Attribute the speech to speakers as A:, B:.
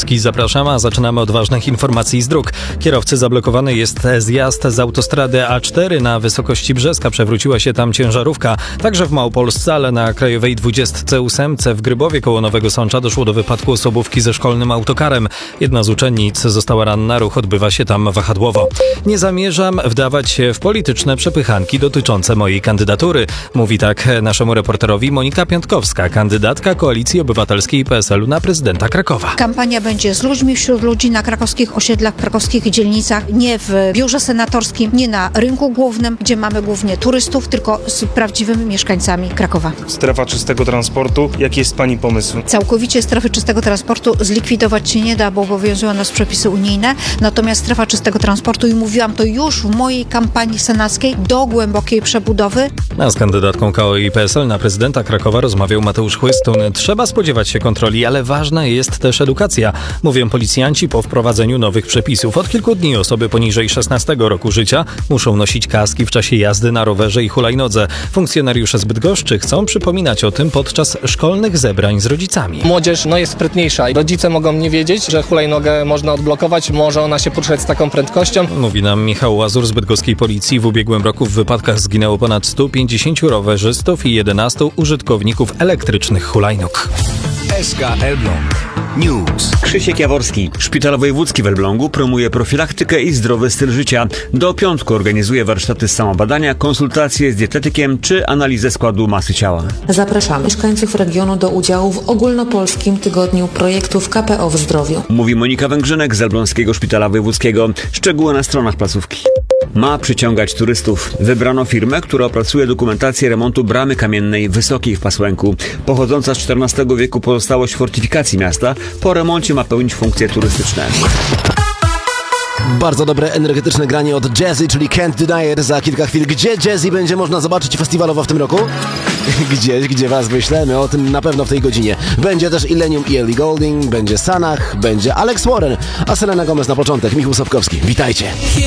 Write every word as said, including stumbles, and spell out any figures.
A: Sapkowski, zapraszam, a zaczynamy od ważnych informacji z dróg. Kierowcy zablokowany jest zjazd z autostrady A cztery na wysokości Brzeska. Przewróciła się tam ciężarówka. Także w Małopolsce, ale na Krajowej dwudziestce ósemce w Grybowie koło Nowego Sącza doszło do wypadku osobówki ze szkolnym autokarem. Jedna z uczennic została ranna, ruch odbywa się tam wahadłowo. Nie zamierzam wdawać się w polityczne przepychanki dotyczące mojej kandydatury. Mówi tak naszemu reporterowi Monika Piątkowska, kandydatka Koalicji Obywatelskiej i P S L u na prezydenta Krakowa.
B: Kampania będzie z ludźmi, wśród ludzi na krakowskich osiedlach, krakowskich dzielnicach, nie w biurze senatorskim, nie na rynku głównym, gdzie mamy głównie turystów, tylko z prawdziwymi mieszkańcami Krakowa.
C: Strefa czystego transportu. Jaki jest Pani pomysł?
B: Całkowicie strefy czystego transportu zlikwidować się nie da, bo obowiązują nas przepisy unijne. Natomiast strefa czystego transportu, i mówiłam to już w mojej kampanii senackiej, do głębokiej przebudowy.
A: A z kandydatką K O i P S L na prezydenta Krakowa rozmawiał Mateusz Chłystun. Trzeba spodziewać się kontroli, ale ważna jest też edukacja. Mówią policjanci po wprowadzeniu nowych przepisów. Od kilku dni osoby poniżej szesnastego roku życia muszą nosić kaski w czasie jazdy na rowerze i hulajnodze. Funkcjonariusze z Bydgoszczy chcą przypominać o tym podczas szkolnych zebrań z rodzicami.
D: Młodzież no, jest sprytniejsza. Rodzice mogą nie wiedzieć, że hulajnogę można odblokować, może ona się poruszać z taką prędkością.
A: Mówi nam Michał Łazur z bydgoskiej policji. W ubiegłym roku w wypadkach zginęło ponad stu pięćdziesięciu rowerzystów i jedenastu użytkowników elektrycznych hulajnóg.
E: S K Elbląg News.
F: Krzysiek Jaworski. Szpital Wojewódzki w Elblągu promuje profilaktykę i zdrowy styl życia. Do piątku organizuje warsztaty z samobadania, konsultacje z dietetykiem czy analizę składu masy ciała.
G: Zapraszamy mieszkańców regionu do udziału w ogólnopolskim tygodniu projektów K P O w zdrowiu.
F: Mówi Monika Węgrzynek z Elbląskiego Szpitala Wojewódzkiego. Szczegóły na stronach placówki. Ma przyciągać turystów. Wybrano firmę, która opracuje dokumentację remontu bramy kamiennej Wysokiej w Pasłęku. Pochodząca z czternastego wieku pozostałość fortyfikacji miasta po remoncie ma pełnić funkcje turystyczne.
H: Bardzo dobre energetyczne granie od Jazzy, czyli Can't Deny It za kilka chwil. Gdzie Jazzy będzie można zobaczyć festiwalowo w tym roku? Gdzieś, gdzie was wyślemy, o tym na pewno w tej godzinie. Będzie też Illenium i Ellie Goulding, będzie Sanach, będzie Alex Warren, a Selena Gomez na początek. Michał Sapkowski, witajcie.